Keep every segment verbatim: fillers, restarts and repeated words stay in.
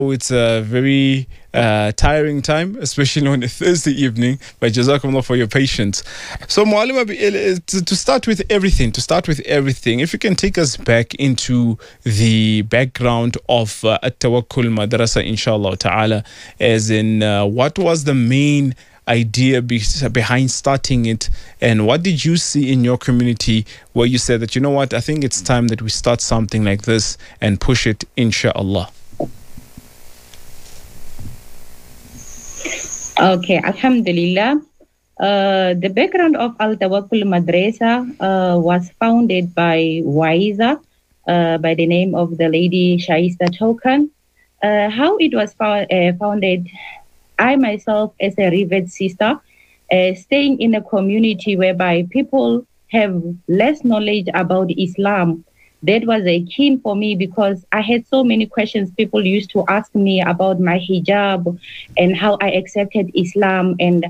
It's a very uh, tiring time, especially on a Thursday evening. But Jazakumullah for your patience. So, Mualima, to, to start with everything, to start with everything, if you can take us back into the background of uh, At-Tawakkul Madrasa, inshallah ta'ala, as in uh, what was the main idea be- behind starting it, and what did you see in your community where you said that, you know what, I think it's time that we start something like this and push it, inshallah. Okay, Alhamdulillah. Uh, the background of Al Tawakkul Madrasa uh, was founded by Waiza, uh, by the name of the lady Shaista Tokan. Uh, how it was found, uh, founded, I myself, as a revered sister, uh, staying in a community whereby people have less knowledge about Islam. That was a key for me because I had so many questions. People used to ask me about my hijab and how I accepted Islam and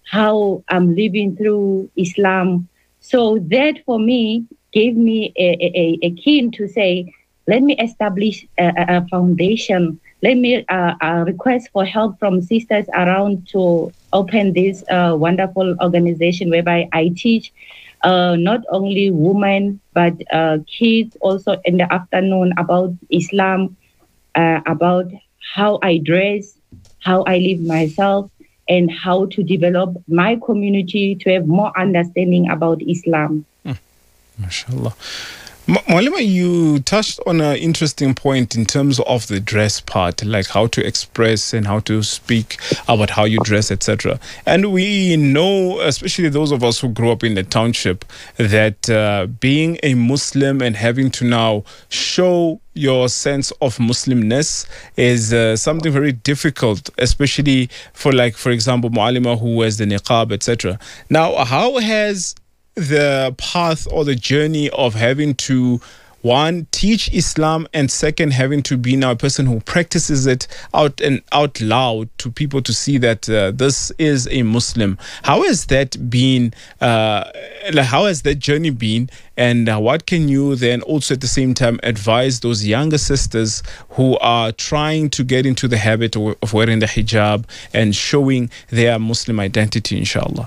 how I'm living through Islam. So that for me gave me a, a, a key to say, let me establish a, a foundation. Let me uh, uh, request for help from sisters around to open this uh, wonderful organization whereby I teach Uh, not only women, but uh, kids also in the afternoon about Islam, uh, about how I dress, how I live myself, and how to develop my community to have more understanding about Islam. Hmm. MashaAllah. Mualima, you touched on an interesting point in terms of the dress part, like how to express and how to speak about how you dress, et cetera. And we know, especially those of us who grew up in the township, that uh, being a Muslim and having to now show your sense of Muslimness is uh, something very difficult, especially for, like, for example, Mualima who wears the niqab, et cetera. Now, how has the path or the journey of having to, one, teach Islam, and second, having to be now a person who practices it out and out loud to people to see that uh, this is a Muslim. How has that been? Uh, how has that journey been? And uh, what can you then also at the same time advise those younger sisters who are trying to get into the habit of, of wearing the hijab and showing their Muslim identity, inshallah?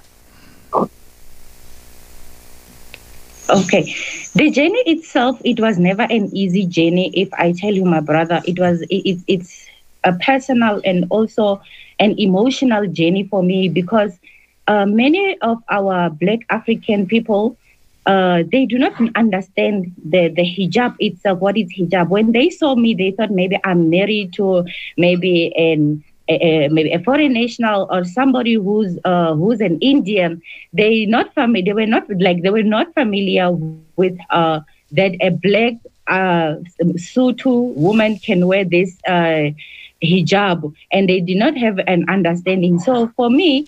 Okay. The journey itself, it was never an easy journey. If I tell you, my brother, it was, it, it's a personal and also an emotional journey for me because uh, many of our Black African people, uh, they do not understand the, the hijab itself. What is hijab? When they saw me, they thought maybe I'm married to maybe an A, maybe a foreign national or somebody who's uh, who's an Indian. They not familiar. They were not like they were not familiar with uh, that a black uh, Sotho woman can wear this uh, hijab, and they did not have an understanding. So for me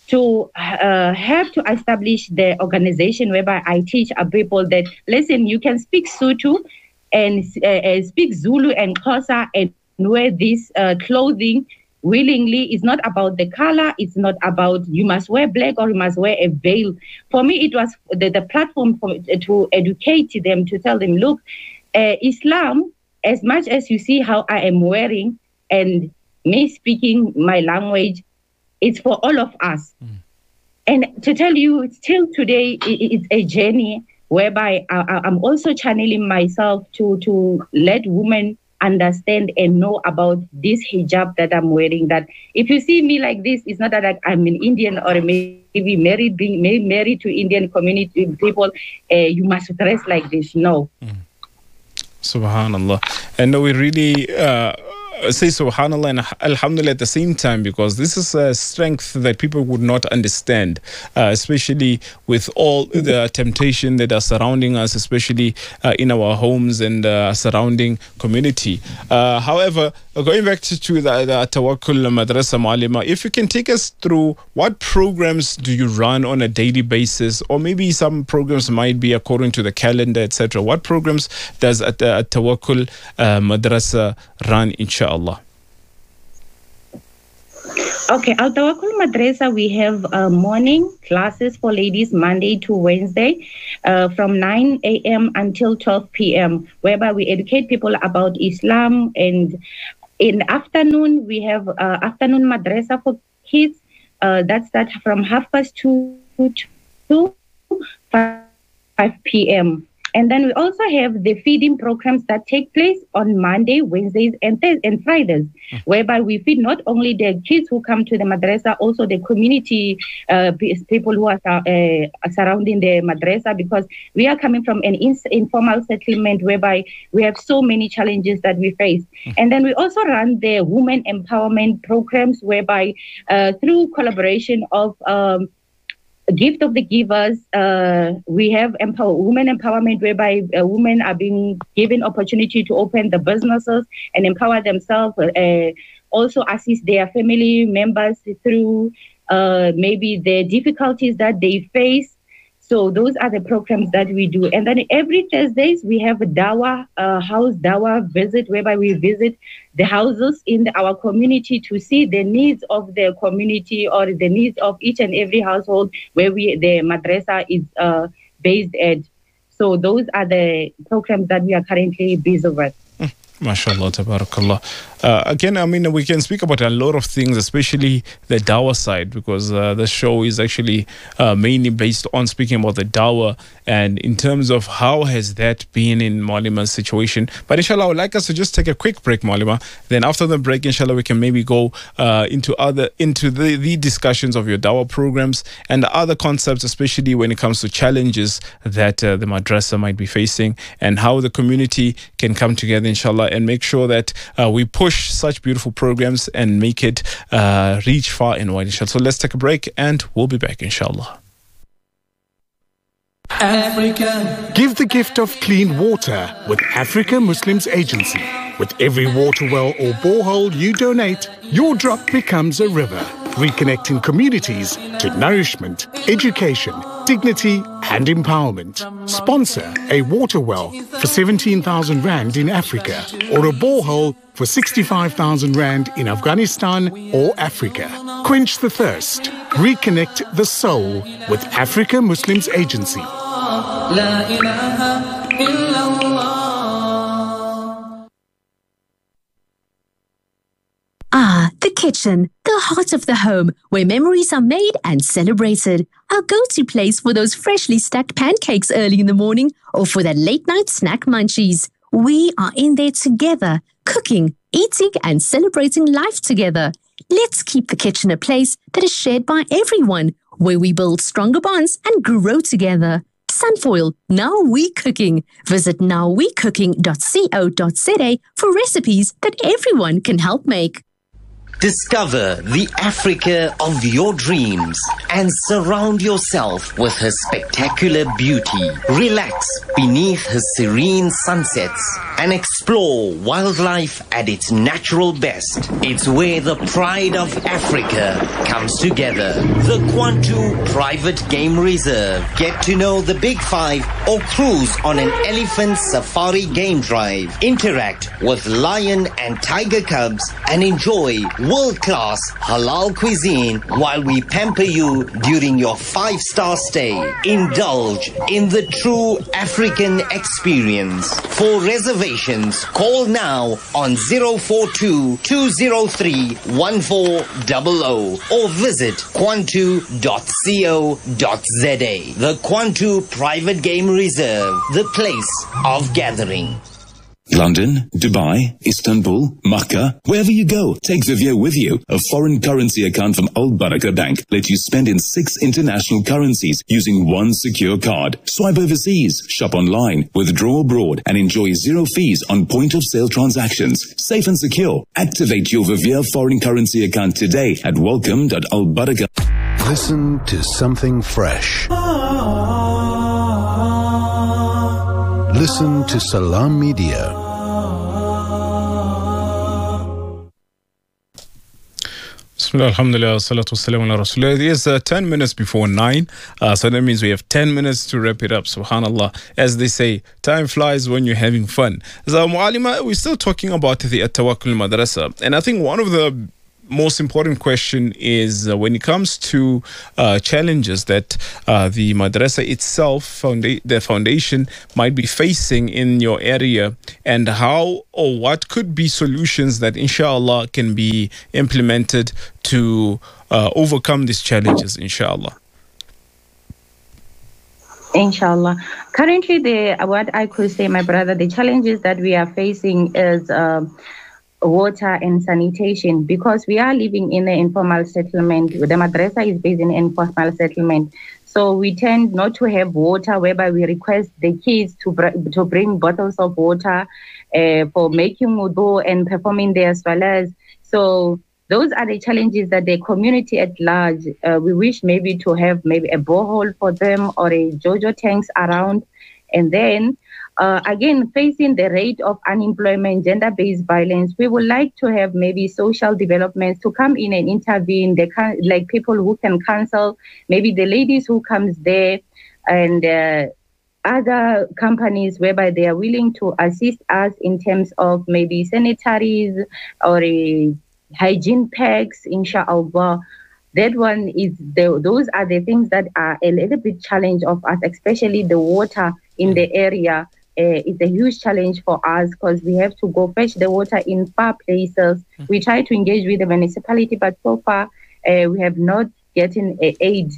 to uh, have to establish the organization whereby I teach our people that, listen, you can speak Sotho and uh, speak Zulu and Xhosa and wear this uh, clothing willingly. It's not about the color. It's not about you must wear black or you must wear a veil. For me, it was the, the platform for, to educate them, to tell them, look, uh, Islam, as much as you see how I am wearing and me speaking my language, it's for all of us. Mm. And to tell you, still today, it, it's a journey whereby I, I'm also channeling myself to, to let women understand and know about this hijab that I'm wearing. That if you see me like this, it's not that I'm an Indian or maybe married, being married to Indian community people. Uh, you must dress like this. No. Mm. Subhanallah. And we really uh, say subhanallah and alhamdulillah at the same time, because this is a strength that people would not understand, uh, especially with all the temptation that are surrounding us, especially uh, in our homes and uh, surrounding community. Uh, however, going back to, to the, the Tawakkul Madrasa, Mualima, if you can take us through what programs do you run on a daily basis, or maybe some programs might be according to the calendar, et cetera. What programs does a, a Tawakkul uh, Madrasa run, inshallah? Okay, Al Tawakkul Madrasa, we have uh, morning classes for ladies Monday to Wednesday uh, from nine a.m. until twelve p.m., whereby we educate people about Islam and In afternoon, we have uh, afternoon madrasa for kids. Uh, that starts from half past two to five p.m. And then we also have the feeding programs that take place on Monday, Wednesdays, and th- and Fridays, mm. whereby we feed not only the kids who come to the madrasa, also the community uh, people who are uh, surrounding the madrasa, because we are coming from an in- informal settlement whereby we have so many challenges that we face. Mm. And then we also run the women empowerment programs, whereby uh, through collaboration of um, Gift of the Givers, uh, we have empower, women empowerment, whereby uh, women are being given opportunity to open the businesses and empower themselves, uh, also assist their family members through uh, maybe the difficulties that they face. So those are the programs that we do. And then every Thursdays, we have a Dawa, uh, house Dawa visit, whereby we visit the houses in the, our community to see the needs of the community or the needs of each and every household where we the madrasa is uh, based at. So those are the programs that we are currently busy with. MashaAllah, tabarakallah. Uh, again, I mean, we can speak about a lot of things, especially the dawah side, because uh, the show is actually uh, mainly based on speaking about the dawah and in terms of how has that been in Maulima's situation. But inshallah, I would like us to just take a quick break, Maulima. Then after the break, inshallah, we can maybe go uh, into other into the, the discussions of your dawah programs and the other concepts, especially when it comes to challenges that uh, the madrasa might be facing and how the community can come together, inshallah, and make sure that uh, we push such beautiful programs and make it uh, reach far and wide, inshallah. So let's take a break and we'll be back, inshallah. Africa. Give the gift of clean water with Africa Muslims Agency. With every water well or borehole you donate, your drop becomes a river, reconnecting communities to nourishment, education, dignity and empowerment. Sponsor a water well for seventeen thousand rand in Africa or a borehole for sixty-five thousand rand in Afghanistan or Africa. Quench the thirst. Reconnect the soul with Africa Muslims Agency. La ilaha illallah. Ah, the kitchen, the heart of the home, where memories are made and celebrated. Our go-to place for those freshly stacked pancakes early in the morning or for that late-night snack munchies. We are in there together, cooking, eating and celebrating life together. Let's keep the kitchen a place that is shared by everyone, where we build stronger bonds and grow together. Sunfoil, Now We Cooking. Visit now we cooking dot co dot za for recipes that everyone can help make. Discover the Africa of your dreams and surround yourself with her spectacular beauty. Relax beneath her serene sunsets and explore wildlife at its natural best. It's where the pride of Africa comes together. The Kwantu Private Game Reserve. Get to know the Big Five or cruise on an elephant safari game drive. Interact with lion and tiger cubs and enjoy world-class halal cuisine while we pamper you during your five-star stay. Indulge in the true African experience. For reservations, call now on zero four two, two zero three, one four zero zero or visit kwantu dot co dot za. The Kwantu Private Game Reserve, the place of gathering. London, Dubai, Istanbul, Makkah, wherever you go, take Vivio with you. A foreign currency account from Al Barakah Bank lets you spend in six international currencies using one secure card. Swipe overseas, shop online, withdraw abroad, and enjoy zero fees on point-of-sale transactions. Safe and secure. Activate your Vivio foreign currency account today at welcome dot al barakah. Listen to something fresh. Listen to Salam Media. Bismillah, alhamdulillah, salatu wassalamu ala rasulullah. It is uh, ten minutes before nine, uh, so that means we have ten minutes to wrap it up. Subhanallah. As they say, time flies when you're having fun. So, Mu'alima, we're still talking about the At-Tawakkul Madrasa, and I think one of the most important question is uh, when it comes to uh, challenges that uh, the madrasa itself, founda- the foundation, might be facing in your area, and how or what could be solutions that, inshallah, can be implemented to uh, overcome these challenges, inshallah. Inshallah. Currently, the what I could say, my brother, the challenges that we are facing is uh, water and sanitation, because we are living in an informal settlement. The madrasa is based in an informal settlement. So we tend not to have water, whereby we request the kids to, br- to bring bottles of water uh, for making wudu and performing their salas. So those are the challenges that the community at large, uh, we wish maybe to have maybe a borehole for them or a JoJo tanks around. And then, uh, again, facing the rate of unemployment, gender-based violence, we would like to have maybe social developments to come in and intervene, they can, like people who can counsel, maybe the ladies who comes there, and uh, other companies whereby they are willing to assist us in terms of maybe sanitaries or a hygiene packs, inshallah. That one is the, those are the things that are a little bit challenge of us, especially the water in the area. Uh, it's a huge challenge for us because we have to go fetch the water in far places. We try to engage with the municipality, but so far uh, we have not gotten uh, aid.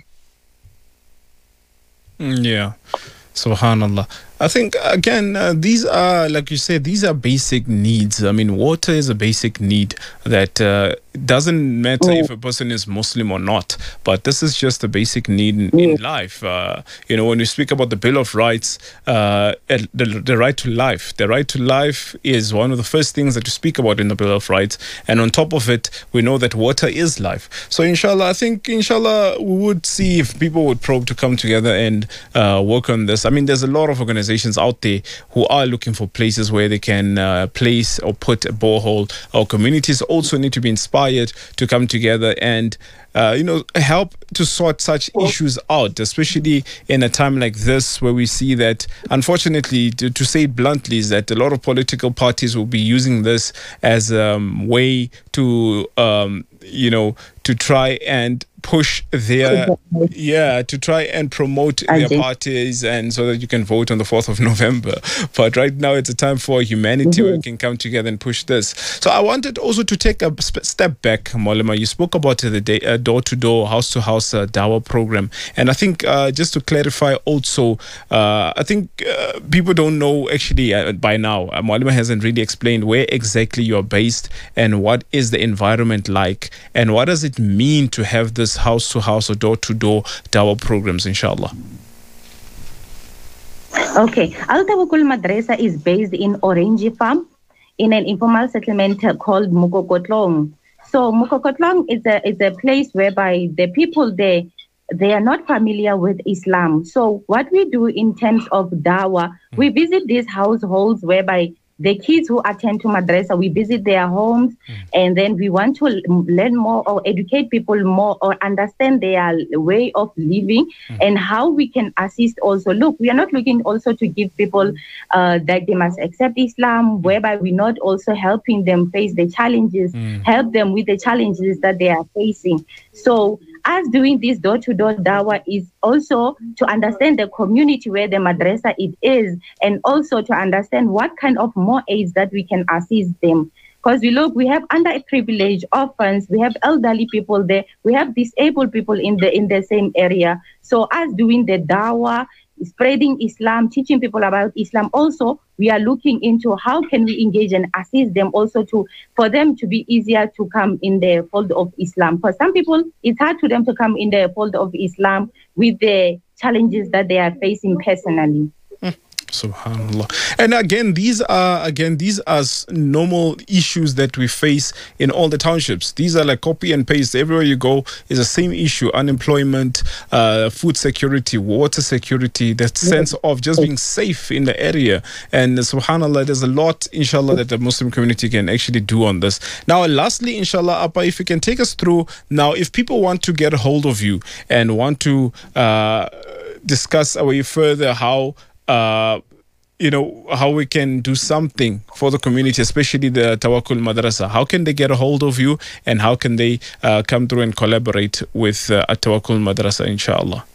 Yeah. Subhanallah. I think, again, uh, these are, like you said, these are basic needs. I mean, water is a basic need that uh, doesn't matter yeah. if a person is Muslim or not, but this is just a basic need in, yeah. in life. Uh, you know, when we speak about the Bill of Rights, uh, the, the right to life, the right to life is one of the first things that you speak about in the Bill of Rights. And on top of it, we know that water is life. So, inshallah, I think, inshallah, we would see if people would probe to come together and uh, work on this. I mean, there's a lot of organizations out there who are looking for places where they can uh, place or put a borehole. Our communities also need to be inspired to come together and Uh, you know, help to sort such issues out, especially in a time like this where we see that, unfortunately, to, to say it bluntly, is that a lot of political parties will be using this as a um, way to, um, you know, to try and push their, yeah, to try and promote their parties, and so that you can vote on the fourth of November. But right now it's a time for humanity mm-hmm. where we can come together and push this. So I wanted also to take a sp- step back, Maulama. You spoke about uh, the day, uh, door-to-door, house-to-house uh, dawah program. And I think uh, just to clarify also, uh, I think uh, people don't know actually uh, by now, uh, Maulama hasn't really explained where exactly you're based and what is the environment like and what does it mean to have this house-to-house or door-to-door dawah programs, inshallah. Okay. Al Tawakkul Madrasa is based in Orange Farm in an informal settlement called Mukokotlong. So Mukokotlong is a is a place whereby the people there, they are not familiar with Islam. So what we do in terms of dawah, mm. we visit these households whereby the kids who attend to madrasa, we visit their homes, mm. and then we want to learn more or educate people more or understand their way of living mm. and how we can assist also. Look, we are not looking also to give people uh, that they must accept Islam, whereby we're not also helping them face the challenges, mm. help them with the challenges that they are facing. So us doing this door-to-door dawah is also to understand the community where the madrasa it is, and also to understand what kind of more aids that we can assist them. Because we look, we have underprivileged orphans, we have elderly people there, we have disabled people in the in the same area. So us doing the dawah, spreading Islam, teaching people about Islam, also we are looking into how can we engage and assist them also to for them to be easier to come in the fold of Islam. For some people, it's hard for them to come in the fold of Islam with the challenges that they are facing personally. Subhanallah. And again, these are again these are normal issues that we face in all the townships. These are like copy and paste. Everywhere you go is the same issue: unemployment, uh, food security, water security, that sense of just being safe in the area. And subhanallah, there's a lot, inshallah, that the Muslim community can actually do on this. Now, lastly, inshallah, Appa, if you can take us through now, if people want to get a hold of you and want to uh, discuss away further how Uh, you know, how we can do something for the community, especially the Tawakkul Madrasa. How can they get a hold of you, and how can they uh, come through and collaborate with uh, at Tawakkul Madrasa, inshallah?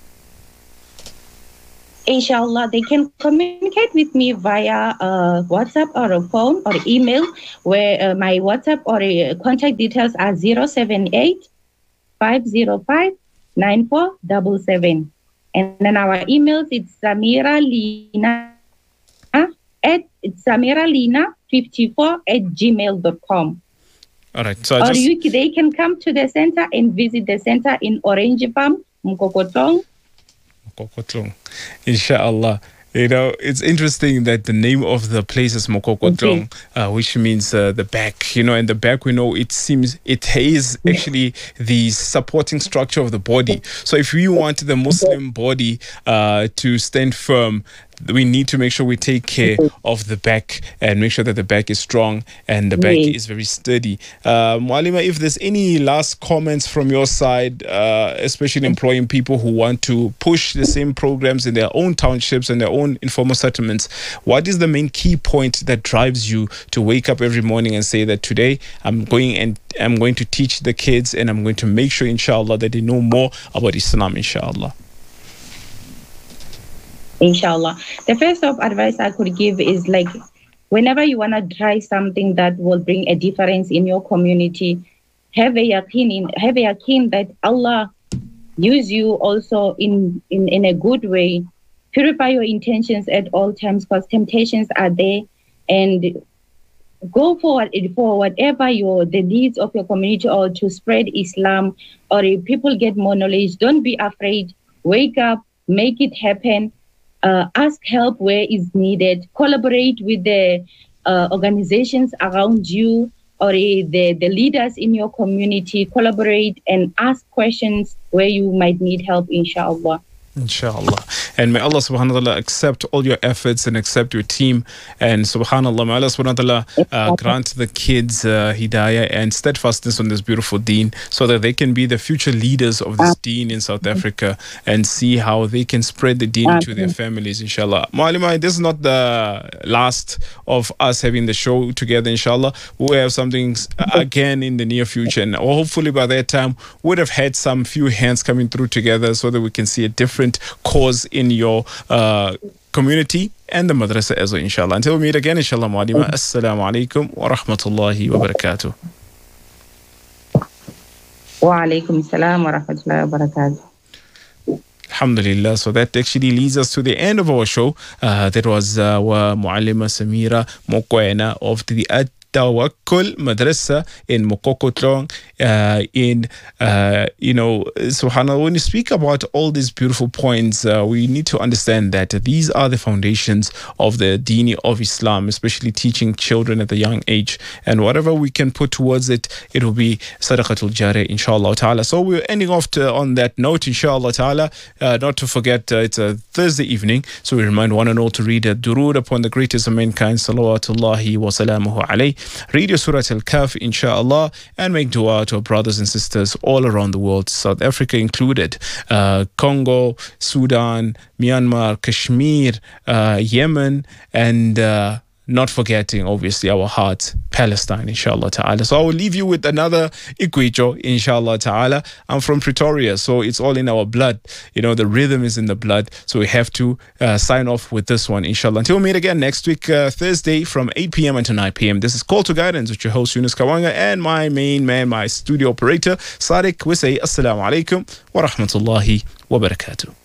Inshallah, they can communicate with me via uh, WhatsApp or a phone or email, where uh, my WhatsApp or uh, contact details are zero seven eight, five zero five, nine four seven seven. And then our emails, it's Samira Lina at Samira Lina fifty-four at gmail dot com. All right. So I or just... you, they can come to the center and visit the center in Orange Farm, Mkokotlong. Mkokotlong. Inshallah. You know, it's interesting that the name of the place is Mkokotlong, uh, which means uh, the back. You know, and the back, we know it seems it is actually the supporting structure of the body. So if we want the Muslim body uh, to stand firm, we need to make sure we take care of the back and make sure that the back is strong and the back Yes. is very sturdy. Uh, Mualima, if there's any last comments from your side, uh, especially employing people who want to push the same programs in their own townships and their own informal settlements, what is the main key point that drives you to wake up every morning and say that today I'm going and I'm going to teach the kids and I'm going to make sure, inshallah, that they know more about Islam, inshallah? Inshallah. The first of advice I could give is like, whenever you want to try something that will bring a difference in your community, have a yaqeen, in, have a yaqeen that Allah use you also in, in, in a good way. Purify your intentions at all times, because temptations are there, and go forward for whatever your the needs of your community, or to spread Islam, or if people get more knowledge. Don't be afraid. Wake up, make it happen. Uh, ask help where is needed. Collaborate with the uh, organizations around you, or uh, the, the leaders in your community. Collaborate and ask questions where you might need help, inshallah. Inshallah. And may Allah subhanahu wa ta'ala accept all your efforts and accept your team. And subhanallah, may Allah subhanahu wa ta'ala uh, grant the kids uh, hidayah and steadfastness on this beautiful deen, so that they can be the future leaders of this deen in South Africa and see how they can spread the deen to their families, inshallah. Mu'alima, this is not the last of us having the show together, inshallah. We'll have something again in the near future, and hopefully by that time we'd have had some few hands coming through together, so that we can see a different cause in your uh, community and the madrasa as well, inshallah. Until we meet again, inshallah, Mu'alima, assalamu alaikum wa rahmatullahi wa barakatuh. Wa alaikum salam wa rahmatullahi wa barakatuh. Alhamdulillah. So that actually leads us to the end of our show. Uh, that was uh, our Mu'alima Samira Mokoena of the At Tawakkul Madrasa in Mkokotlong. Uh, in, uh, you know, subhanAllah, when you speak about all these beautiful points, uh, we need to understand that these are the foundations of the deen of Islam, especially teaching children at a young age. And whatever we can put towards it, it will be sadaqatul jariyah, inshallah ta'ala. So we're ending off to, on that note, inshallah ta'ala. Uh, not to forget, uh, it's a Thursday evening, so we remind one and all to read a durood upon the greatest of mankind, salawatullahi wa salamuhu alayh. Read your Surah Al-Kahf, inshallah, and make dua to our brothers and sisters all around the world, South Africa included, uh, Congo, Sudan, Myanmar, Kashmir, uh, Yemen, and uh, not forgetting, obviously, our heart, Palestine, inshallah ta'ala. So I will leave you with another Ikwicho, inshallah ta'ala. I'm from Pretoria, so it's all in our blood. You know, the rhythm is in the blood. So we have to uh, sign off with this one, inshallah. Until we meet again next week, uh, Thursday, from eight p.m. until nine p.m. This is Call to Guidance with your host, Yunus Kawanga, and my main man, my studio operator, Sadiq. We say, Assalamu alaikum wa rahmatullahi wa barakatuh.